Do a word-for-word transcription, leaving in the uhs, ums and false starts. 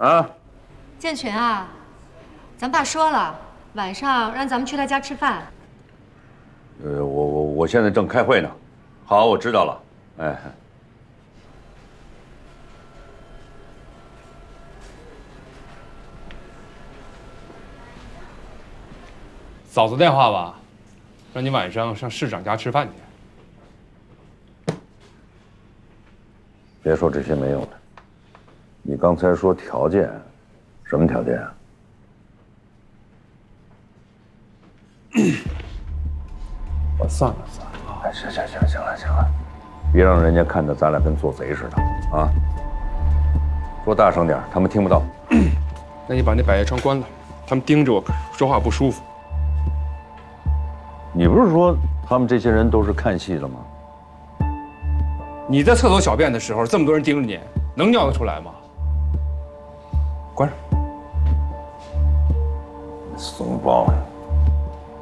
啊， 建群啊，咱爸说了，晚上让咱们去他家吃饭。 呃，我我我现在正开会呢。好，我知道了。哎。 嫂子电话吧，让你晚上上市长家吃饭去。 别说这些没用的。你刚才说条件，什么条件啊？ 我算了算了， 哎，行行行，行了行了，别让人家看着咱俩跟做贼似的啊！说大声点，他们听不到。 那你把那百叶窗关了，他们盯着我说话不舒服。 你不是说他们这些人都是看戏的吗？ 你在厕所小便的时候，这么多人盯着你，能尿得出来吗？关上。 怂包。